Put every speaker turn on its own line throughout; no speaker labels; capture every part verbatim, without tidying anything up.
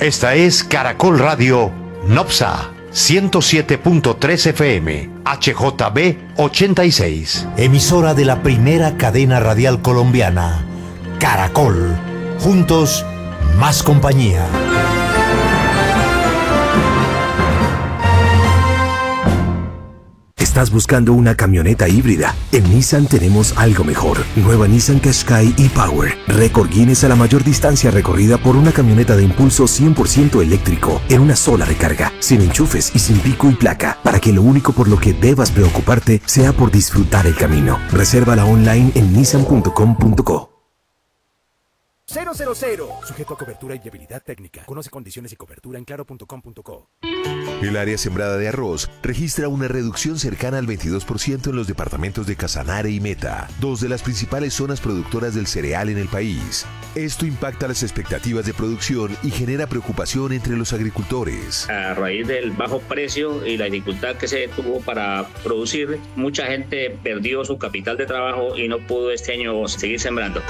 Esta es Caracol Radio Nopsa ciento siete punto tres F M, H J B ochenta y seis.
Emisora de la primera cadena radial colombiana, Caracol. Juntos, más compañía.
¿Estás buscando una camioneta híbrida? En Nissan tenemos algo mejor. Nueva Nissan Qashqai e-Power. Récord Guinness a la mayor distancia recorrida por una camioneta de impulso cien por ciento eléctrico en una sola recarga, sin enchufes y sin pico y placa, para que lo único por lo que debas preocuparte sea por disfrutar el camino. Resérvala online en nissan punto com punto co.
cero cero cero. Sujeto a cobertura y viabilidad técnica. Conoce condiciones y cobertura en claro punto com punto co.
El área sembrada de arroz registra una reducción cercana al veintidós por ciento en los departamentos de Casanare y Meta, dos de las principales zonas productoras del cereal en el país. Esto impacta las expectativas de producción y genera preocupación entre los agricultores.
A raíz del bajo precio y la dificultad que se tuvo para producir, mucha gente perdió su capital de trabajo y no pudo este año seguir sembrando.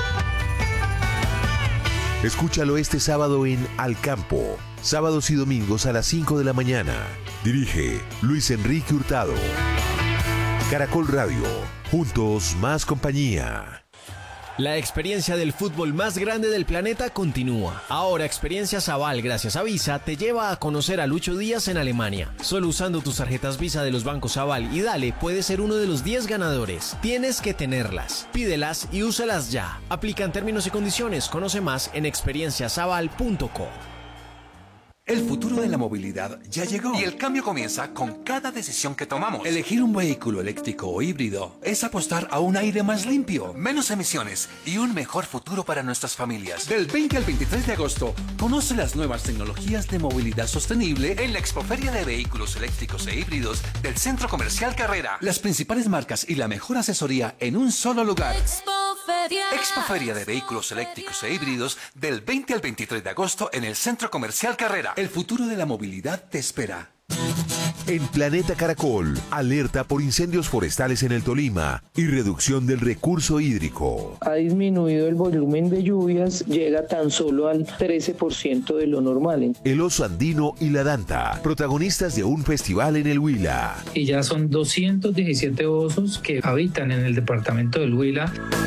Escúchalo este sábado en Al Campo, sábados y domingos a las cinco de la mañana. Dirige Luis Enrique Hurtado. Caracol Radio, juntos más compañía.
La experiencia del fútbol más grande del planeta continúa. Ahora Experiencia Sabal, gracias a Visa, te lleva a conocer a Lucho Díaz en Alemania. Solo usando tus tarjetas Visa de los bancos Sabal y Dale puedes ser uno de los diez ganadores. Tienes que tenerlas, pídelas y úsalas ya. Aplican términos y condiciones. Conoce más en experiencia sabal punto co.
El futuro de la movilidad ya llegó y el cambio comienza con cada decisión que tomamos. Elegir un vehículo eléctrico o híbrido es apostar a un aire más limpio, menos emisiones y un mejor futuro para nuestras familias. Del veinte al veintitrés de agosto, conoce las nuevas tecnologías de movilidad sostenible en la Expoferia de Vehículos Eléctricos e Híbridos del Centro Comercial Carrera. Las principales marcas y la mejor asesoría en un solo lugar. Expoferia. Expoferia de Vehículos Eléctricos e Híbridos del veinte al veintitrés de agosto en el Centro Comercial Carrera. El futuro de la movilidad te espera.
En Planeta Caracol, alerta por incendios forestales en el Tolima y reducción del recurso hídrico.
Ha disminuido el volumen de lluvias, llega tan solo al trece por ciento de lo normal.
El oso andino y la danta, protagonistas de un festival en el Huila.
Y ya son doscientos diecisiete osos que habitan en el departamento del Huila.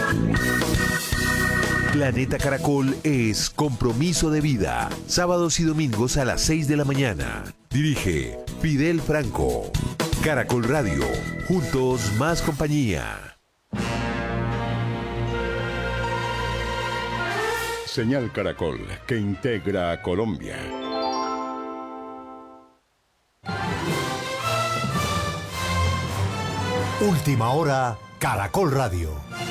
Planeta Caracol es compromiso de vida. Sábados y domingos a las seis de la mañana. Dirige Fidel Franco. Caracol Radio. Juntos más compañía.
Señal Caracol, que integra a Colombia.
Última hora, Caracol Radio.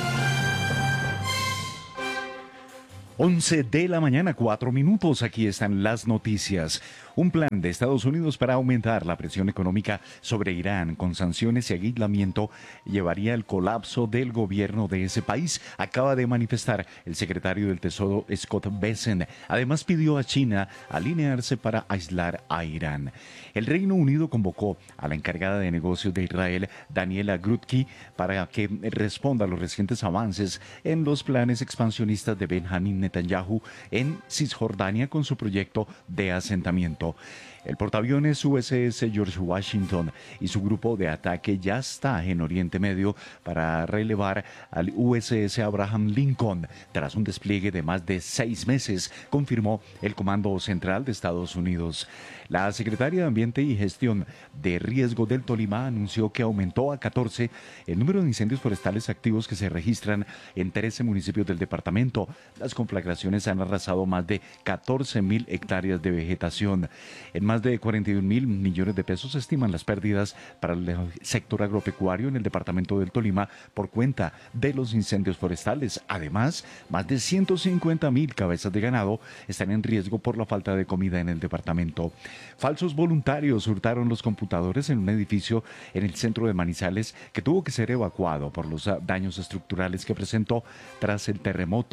once de la mañana, cuatro minutos. Aquí están las noticias. Un plan de Estados Unidos para aumentar la presión económica sobre Irán con sanciones y aislamiento llevaría al colapso del gobierno de ese país, acaba de manifestar el secretario del Tesoro Scott Bessent. Además pidió a China alinearse para aislar a Irán. El Reino Unido convocó a la encargada de negocios de Israel, Daniela Grutke, para que responda a los recientes avances en los planes expansionistas de Benjamin Netanyahu en Cisjordania con su proyecto de asentamiento. El portaaviones U S S George Washington y su grupo de ataque ya está en Oriente Medio para relevar al U S S Abraham Lincoln tras un despliegue de más de seis meses, confirmó el Comando Central de Estados Unidos. La secretaria de Ambiente y Gestión de Riesgo del Tolima anunció que aumentó a catorce el número de incendios forestales activos que se registran en trece municipios del departamento. Las conflagraciones han arrasado más de catorce mil hectáreas de vegetación. En más de cuarenta y un mil millones de pesos se estiman las pérdidas para el sector agropecuario en el departamento del Tolima por cuenta de los incendios forestales. Además, más de ciento cincuenta mil cabezas de ganado están en riesgo por la falta de comida en el departamento. Falsos voluntarios hurtaron los computadores en un edificio en el centro de Manizales que tuvo que ser evacuado por los daños estructurales que presentó tras el terremoto.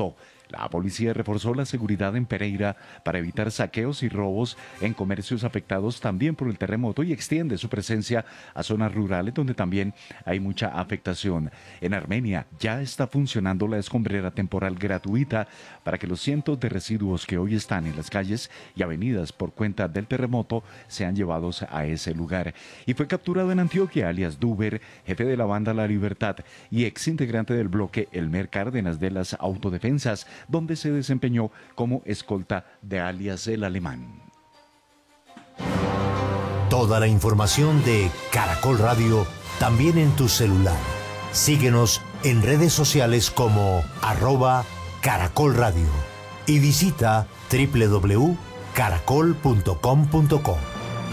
La policía reforzó la seguridad en Pereira para evitar saqueos y robos en comercios afectados también por el terremoto y extiende su presencia a zonas rurales donde también hay mucha afectación. En Armenia ya está funcionando la escombrera temporal gratuita para que los cientos de residuos que hoy están en las calles y avenidas por cuenta del terremoto sean llevados a ese lugar. Y fue capturado en Antioquia alias Duber, jefe de la banda La Libertad y ex integrante del bloque Elmer Cárdenas de las Autodefensas, donde se desempeñó como escolta de alias El Alemán.
Toda la información de Caracol Radio también en tu celular. Síguenos en redes sociales como arroba Caracol Radio y visita doble u doble u doble u punto caracol punto com punto co.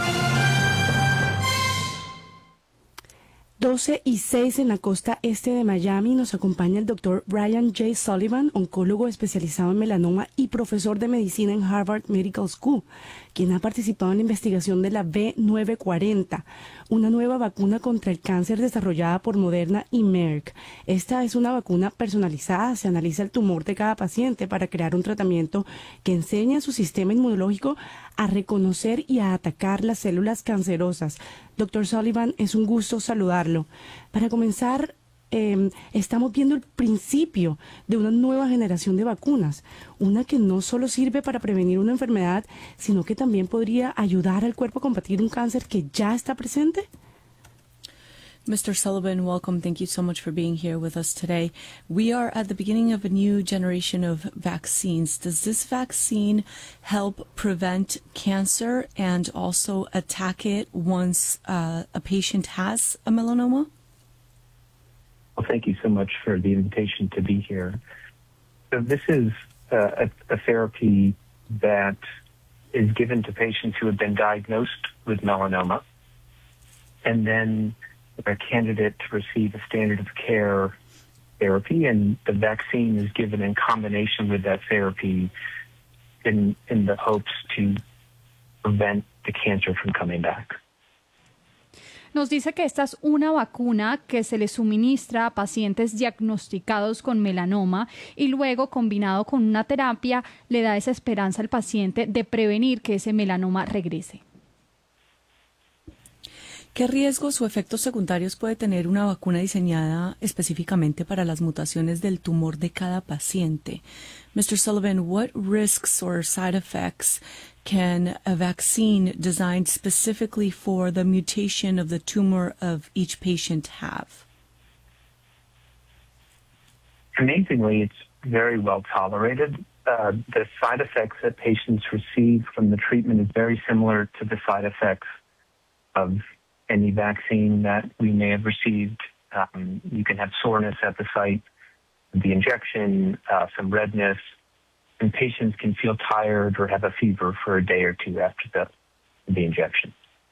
doce y seis en la costa este de Miami. Nos acompaña el doctor Brian J. Sullivan, oncólogo especializado en melanoma y profesor de medicina en Harvard Medical School, quien ha participado en la investigación de la B nueve cuarenta, una nueva vacuna contra el cáncer desarrollada por Moderna y Merck. Esta es una vacuna personalizada, se analiza el tumor de cada paciente para crear un tratamiento que enseña a su sistema inmunológico a reconocer y a atacar las células cancerosas. Doctor Sullivan, es un gusto saludarlo. Para comenzar, eh, estamos viendo el principio de una nueva generación de vacunas, una que no solo sirve para prevenir una enfermedad, sino que también podría ayudar al cuerpo a combatir un cáncer que ya está presente.
Mister Sullivan, welcome. Thank you so much for being here with us today. We are at the beginning of a new generation of vaccines. Does this vaccine help prevent cancer and also attack it once uh, a patient has a melanoma?
Well, thank you so much for the invitation to be here. So this is uh, a, a therapy that is given to patients who have been diagnosed with melanoma, and then a candidate to receive a standard of care therapy, and the vaccine is given in combination with that therapy in, in the hopes to prevent the cancer from coming back.
Nos dice que esta es una vacuna que se le suministra a pacientes diagnosticados con melanoma y luego, combinado con una terapia, le da esa esperanza al paciente de prevenir que ese melanoma regrese.
¿Qué riesgos o efectos secundarios puede tener una vacuna diseñada específicamente para las mutaciones del tumor de cada paciente? Mister Sullivan, what risks or side effects can a vaccine designed specifically for the mutation of the tumor of each patient have?
Amazingly, it's very well tolerated. Uh, the side effects that patients receive from the treatment is very similar to the side effects of any vaccine that we may have received. Um, you can have soreness at the site of the injection, uh, some redness, and patients can feel tired or have a fever for a day or two after the, the injection.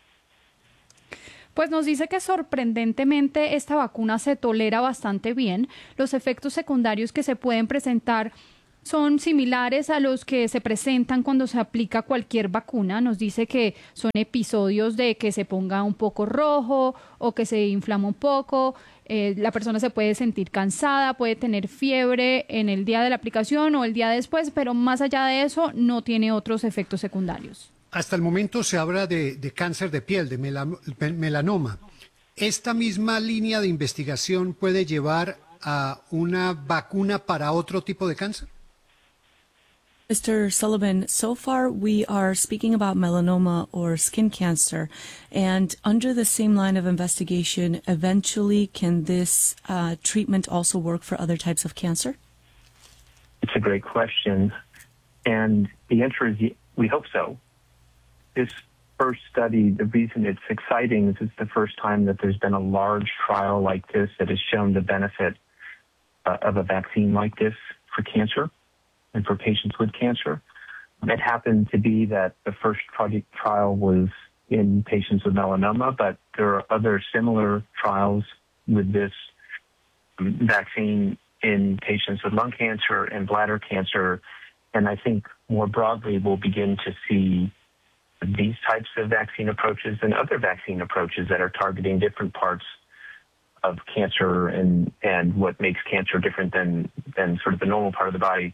Pues nos dice que sorprendentemente esta vacuna se tolera bastante bien. Los efectos secundarios que se pueden presentar son similares a los que se presentan cuando se aplica cualquier vacuna. Nos dice que son episodios de que se ponga un poco rojo o que se inflama un poco. Eh, la persona se puede sentir cansada, puede tener fiebre en el día de la aplicación o el día después, pero más allá de eso no tiene otros efectos secundarios.
Hasta el momento se habla de, de cáncer de piel, de melanoma. ¿Esta misma línea de investigación puede llevar a una vacuna para otro tipo de cáncer?
Mister Sullivan, so far we are speaking about melanoma or skin cancer, and under the same line of investigation, eventually can this uh, treatment also work for other types of cancer?
It's a great question, and the answer is we hope so. This first study, the reason it's exciting is it's the first time that there's been a large trial like this that has shown the benefit uh, of a vaccine like this for cancer and for patients with cancer. It happened to be that the first project trial was in patients with melanoma, but there are other similar trials with this vaccine in patients with lung cancer and bladder cancer. And I think more broadly, we'll begin to see these types of vaccine approaches and other vaccine approaches that are targeting different parts of cancer and, and what makes cancer different than, than sort of the normal part of the body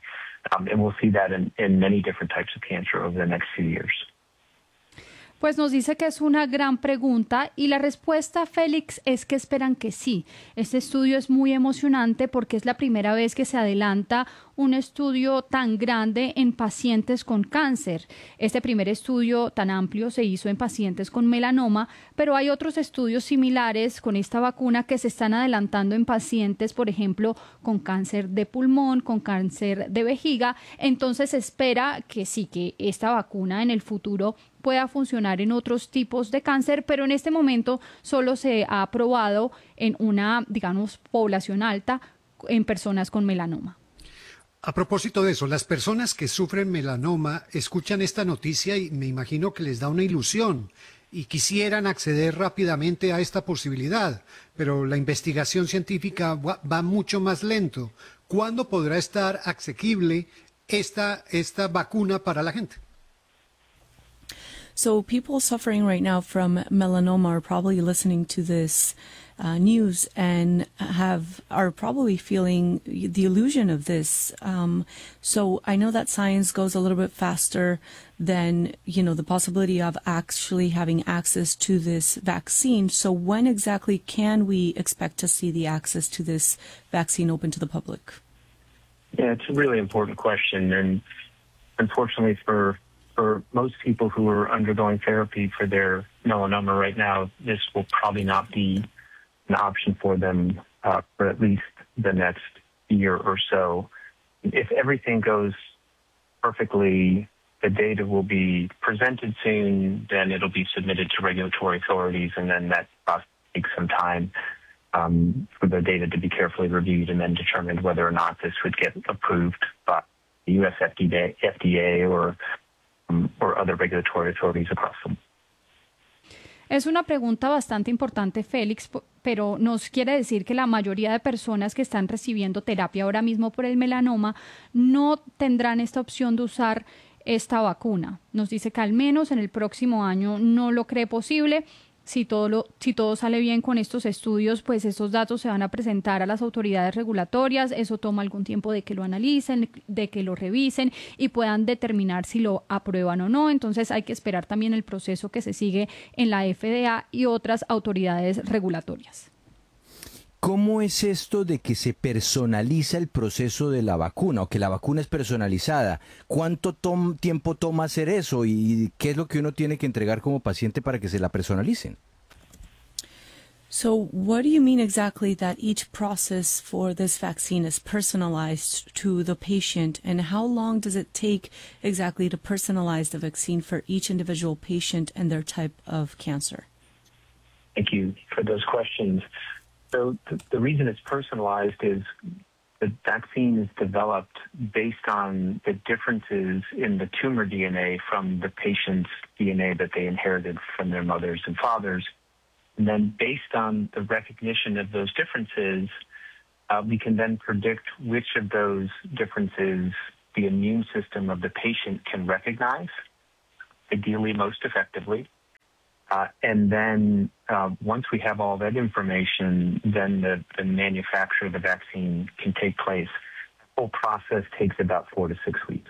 Um, and we'll see that in, in many different types of cancer over the next few years.
Pues nos dice que es una gran pregunta y la respuesta, Félix, es que esperan que sí. Este estudio es muy emocionante porque es la primera vez que se adelanta un estudio tan grande en pacientes con cáncer. Este primer estudio tan amplio se hizo en pacientes con melanoma, pero hay otros estudios similares con esta vacuna que se están adelantando en pacientes, por ejemplo, con cáncer de pulmón, con cáncer de vejiga. Entonces se espera que sí, que esta vacuna en el futuro pueda funcionar en otros tipos de cáncer, pero en este momento solo se ha aprobado en una, digamos, población alta en personas con melanoma.
A propósito de eso, las personas que sufren melanoma escuchan esta noticia y me imagino que les da una ilusión y quisieran acceder rápidamente a esta posibilidad, pero la investigación científica va, va mucho más lento. ¿Cuándo podrá estar asequible esta, esta vacuna para la gente?
So people suffering right now from melanoma are probably listening to this uh, news and have are probably feeling the illusion of this. Um, so I know that science goes a little bit faster than, you know, the possibility of actually having access to this vaccine. So when exactly can we expect to see the access to this vaccine open to the public?
Yeah, it's a really important question. And unfortunately for For most people who are undergoing therapy for their melanoma right now, this will probably not be an option for them uh, for at least the next year or so. If everything goes perfectly, the data will be presented soon, then it'll be submitted to regulatory authorities, and then that process takes some time um, for the data to be carefully reviewed and then determined whether or not this would get approved by the U S F D A, F D A or or other regulatory authorities across them.
Es una pregunta bastante importante, Félix, pero nos quiere decir que la mayoría de personas que están recibiendo terapia ahora mismo por el melanoma no tendrán esta opción de usar esta vacuna. Nos dice que al menos en el próximo año no lo cree posible. Si todo, lo, si todo sale bien con estos estudios, pues estos datos se van a presentar a las autoridades regulatorias. Eso toma algún tiempo de que lo analicen, de que lo revisen y puedan determinar si lo aprueban o no. Entonces hay que esperar también el proceso que se sigue en la F D A y otras autoridades regulatorias.
¿Cómo es esto de que se personaliza el proceso de la vacuna o que la vacuna es personalizada? ¿Cuánto tom- tiempo toma hacer eso y qué es lo que uno tiene que entregar como paciente para que se la personalicen?
So what do you mean exactly that each process for this vaccine is personalized to the patient, and how long does it take exactly to personalize the vaccine for each individual patient and their type of cancer?
Thank you for those questions. So th- the reason it's personalized is the vaccine is developed based on the differences in the tumor D N A from the patient's D N A that they inherited from their mothers and fathers. And then based on the recognition of those differences, uh, we can then predict which of those differences the immune system of the patient can recognize, ideally most effectively. Uh, and then uh, once we have all that information, then the, the manufacture of the vaccine can take place. The whole process takes about four to six weeks.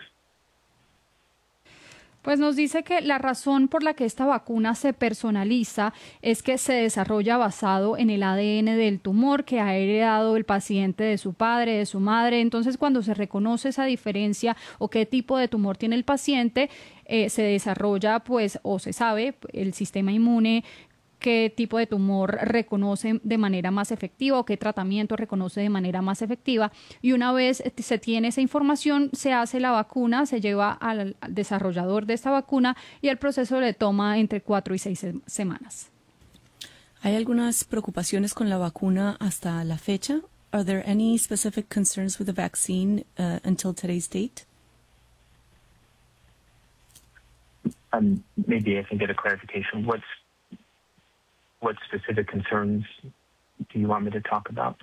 Pues nos dice que la razón por la que esta vacuna se personaliza es que se desarrolla basado en el A D N del tumor que ha heredado el paciente de su padre, de su madre. Entonces, cuando se reconoce esa diferencia o qué tipo de tumor tiene el paciente, eh, se desarrolla, pues, o se sabe, el sistema inmune qué tipo de tumor reconoce de manera más efectiva o qué tratamiento reconoce de manera más efectiva. Y una vez se tiene esa información, se hace la vacuna, se lleva al, al desarrollador de esta vacuna y el proceso le toma entre cuatro y seis se- semanas.
¿Hay algunas preocupaciones con la vacuna hasta la fecha? Are there any specific concerns with the vaccine uh, until today's date?
Um, maybe I can get a clarification. What's What specific concerns do you want me to talk about?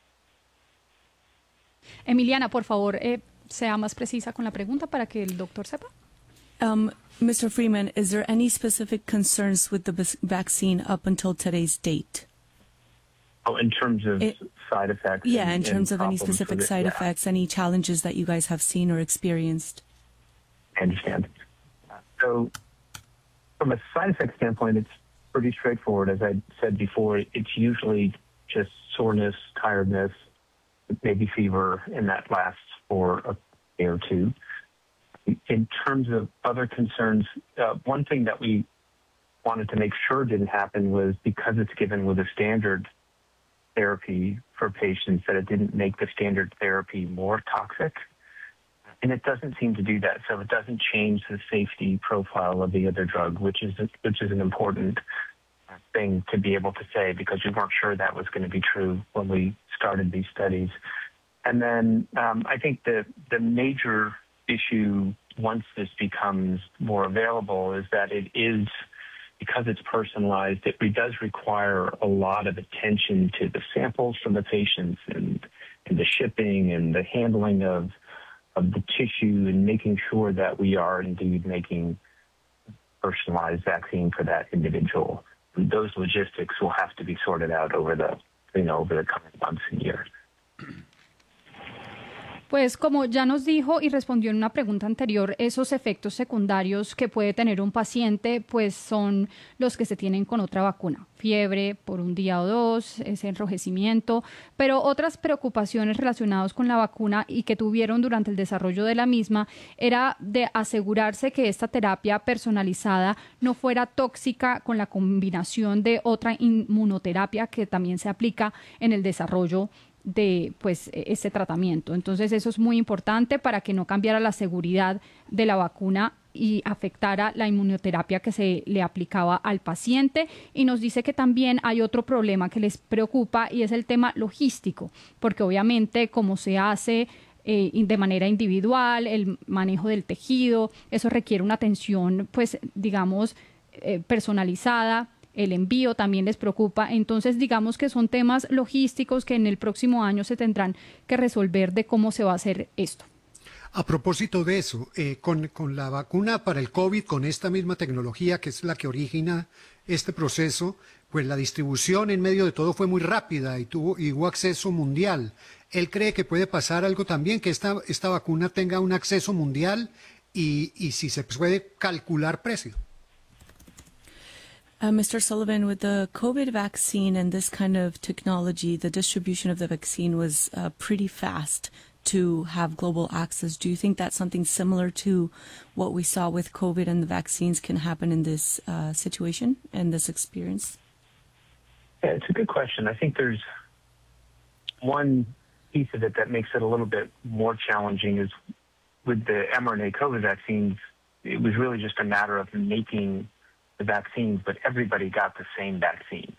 Emiliana, por favor, eh, sea más precisa con la pregunta para que el doctor sepa.
Um, Mister Freeman, is there any specific concerns with the vac- vaccine up until today's date?
Oh, in terms of
It-
side effects?
Yeah,
and-
in terms
and
of any
problems
specific
with it,
side
yeah.
effects, any challenges that you guys have seen or experienced.
I understand. So from a side effect standpoint, it's pretty straightforward. As I said before, it's usually just soreness, tiredness, maybe fever, and that lasts for a day or two. In terms of other concerns, uh, one thing that we wanted to make sure didn't happen was because it's given with a standard therapy for patients, that it didn't make the standard therapy more toxic. And it doesn't seem to do that. So it doesn't change the safety profile of the other drug, which is which is an important thing to be able to say, because we weren't sure that was going to be true when we started these studies. And then um, I think the the major issue once this becomes more available is that it is, because it's personalized, it re- does require a lot of attention to the samples from the patients and, and the shipping and the handling of of the tissue and making sure that we are indeed making personalized vaccine for that individual. And those logistics will have to be sorted out over the, you know, over the coming months and years.
Pues como ya nos dijo y respondió en una pregunta anterior, esos efectos secundarios que puede tener un paciente pues son los que se tienen con otra vacuna. Fiebre por un día o dos, ese enrojecimiento, pero otras preocupaciones relacionadas con la vacuna y que tuvieron durante el desarrollo de la misma era de asegurarse que esta terapia personalizada no fuera tóxica con la combinación de otra inmunoterapia que también se aplica en el desarrollo de pues este tratamiento. Entonces eso es muy importante para que no cambiara la seguridad de la vacuna y afectara la inmunoterapia que se le aplicaba al paciente. Y nos dice que también hay otro problema que les preocupa y es el tema logístico, porque obviamente como se hace eh, de manera individual, el manejo del tejido, eso requiere una atención pues digamos eh, personalizada. El envío también les preocupa. Entonces, digamos que son temas logísticos que en el próximo año se tendrán que resolver de cómo se va a hacer esto.
A propósito de eso, eh, con, con la vacuna para el COVID, con esta misma tecnología que es la que origina este proceso, pues la distribución en medio de todo fue muy rápida y tuvo y hubo acceso mundial. ¿Él cree que puede pasar algo también, que esta, esta vacuna tenga un acceso mundial y, y si se puede calcular precio?
Uh, Mister Sullivan, with the COVID vaccine and this kind of technology, the distribution of the vaccine was uh, pretty fast to have global access. Do you think that something similar to what we saw with COVID and the vaccines can happen in this uh, situation and this experience?
Yeah, it's a good question. I think there's one piece of it that makes it a little bit more challenging is with the mRNA COVID vaccines, it was really just a matter of making the vaccines, but everybody got the same vaccine.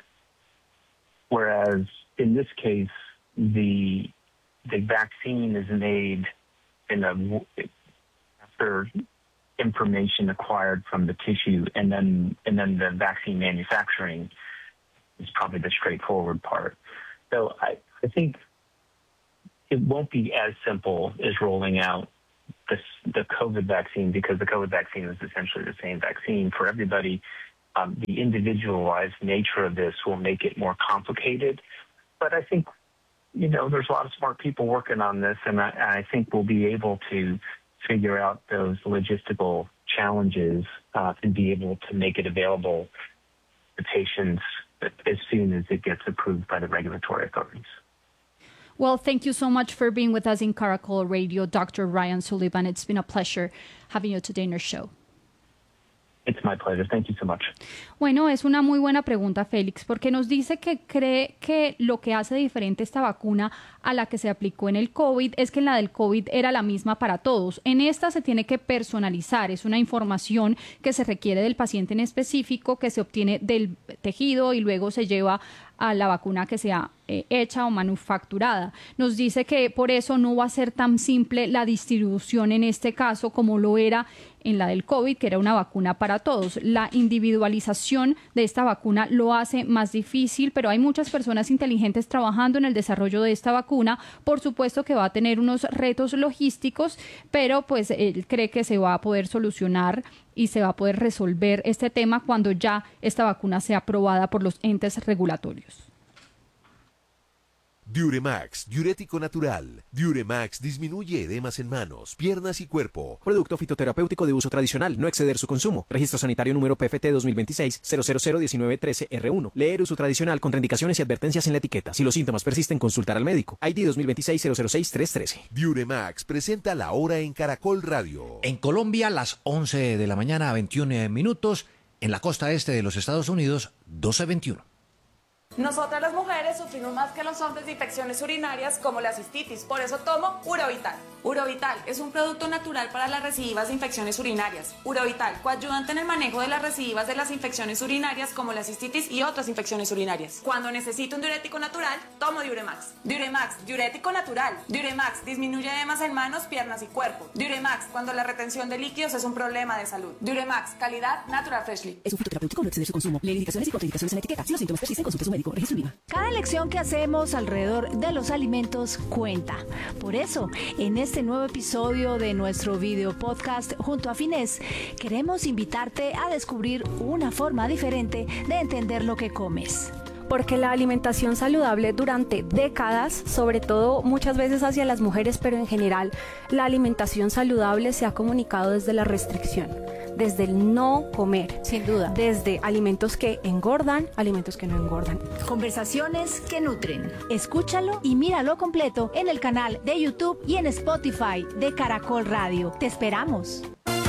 Whereas in this case, the the vaccine is made in a after information acquired from the tissue, and then and then the vaccine manufacturing is probably the straightforward part. So I, I think it won't be as simple as rolling out the, the COVID vaccine, because the COVID vaccine is essentially the same vaccine for everybody. Um, the individualized nature of this will make it more complicated. But I think, you know, there's a lot of smart people working on this, and I, I think we'll be able to figure out those logistical challenges uh, and be able to make it available to patients as soon as it gets approved by the regulatory authorities.
Well, thank you so much for being with us in Caracol Radio, Doctor Ryan Sullivan. It's been a pleasure having you today in our show.
It's my pleasure. Thank you so much.
Bueno, es una muy buena pregunta, Félix, porque nos dice que cree que lo que hace diferente esta vacuna a la que se aplicó en el COVID es que en la del COVID era la misma para todos. En esta se tiene que personalizar, es una información que se requiere del paciente en específico, que se obtiene del tejido y luego se lleva a la vacuna que sea eh, hecha o manufacturada. Nos dice que por eso no va a ser tan simple la distribución en este caso como lo era en la del COVID, que era una vacuna para todos. La individualización de esta vacuna lo hace más difícil, pero hay muchas personas inteligentes trabajando en el desarrollo de esta vacuna. Por supuesto que va a tener unos retos logísticos, pero pues él cree que se va a poder solucionar y se va a poder resolver este tema cuando ya esta vacuna sea aprobada por los entes regulatorios.
Diuremax, diurético natural. Diuremax disminuye edemas en manos, piernas y cuerpo.
Producto fitoterapéutico de uso tradicional, no exceder su consumo. Registro sanitario número P F T dos mil veintiséis cero cero cero diecinueve trece R uno. Leer uso tradicional, contraindicaciones y advertencias en la etiqueta. Si los síntomas persisten, consultar al médico. I D dos mil veintiséis cero cero seis tres trece.
Diuremax presenta la hora en Caracol Radio.
En Colombia, las once de la mañana, veintiún minutos. En la costa este de los Estados Unidos, doce veintiuno.
Nosotras las mujeres sufrimos más que los hombres de infecciones urinarias como la cistitis, por eso tomo Urovital. Urovital es un producto natural para las recidivas de infecciones urinarias. Urovital, coayudante en el manejo de las recidivas de las infecciones urinarias como la cistitis y otras infecciones urinarias. Cuando necesito un diurético natural, tomo Diuremax. Diuremax, diurético natural. Diuremax disminuye edemas en manos, piernas y cuerpo. Diuremax, cuando la retención de líquidos es un problema de salud. Diuremax, calidad Natural Freshly.
Es un fitoterapéutico, no exceder su consumo. Lee indicaciones y contraindicaciones en la etiqueta. Si los síntomas persisten, consulte a su médico. Registro IVA.
Cada elección que hacemos alrededor de los alimentos cuenta. Por eso, en este nuevo episodio de nuestro video podcast junto a Finés, queremos invitarte a descubrir una forma diferente de entender lo que comes.
Porque la alimentación saludable durante décadas, sobre todo muchas veces hacia las mujeres, pero en general, la alimentación saludable se ha comunicado desde la restricción, desde el no comer.
Sin duda.
Desde alimentos que engordan, alimentos que no engordan.
Conversaciones que nutren. Escúchalo y míralo completo en el canal de YouTube y en Spotify de Caracol Radio. Te esperamos.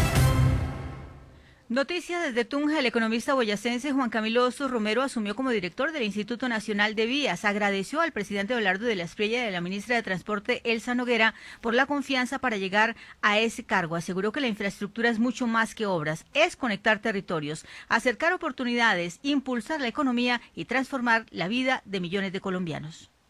Noticias desde Tunja. El economista boyacense Juan Camilo Osos Romero asumió como director del Instituto Nacional de Vías. Agradeció al presidente Abelardo de la Espriella y a la ministra de Transporte Elsa Noguera por la confianza para llegar a ese cargo. Aseguró que la infraestructura es mucho más que obras, es conectar territorios, acercar oportunidades, impulsar la economía y transformar la vida de millones de colombianos.